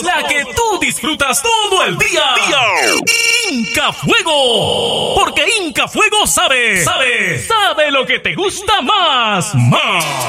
la que tú disfrutas todo el día. Inca Fuego, porque Inca Fuego sabe lo que te gusta más.